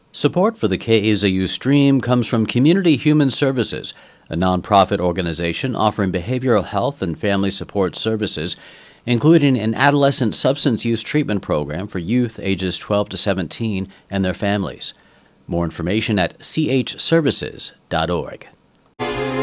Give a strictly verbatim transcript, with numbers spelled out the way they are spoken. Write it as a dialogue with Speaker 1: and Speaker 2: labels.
Speaker 1: Support for the K A Z U stream comes from Community Human Services, a nonprofit organization offering behavioral health and family support services, including an adolescent substance use treatment program for youth ages twelve to seventeen and their families. More information at c h services dot org.